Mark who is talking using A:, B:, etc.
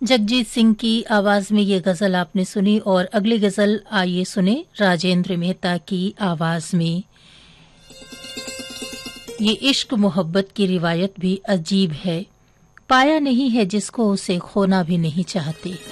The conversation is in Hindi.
A: जगजीत सिंह की आवाज में ये गजल आपने सुनी और अगली गजल आइए सुने राजेंद्र मेहता की आवाज में। ये इश्क मोहब्बत की रिवायत भी अजीब है, पाया नहीं है जिसको उसे खोना भी नहीं चाहती।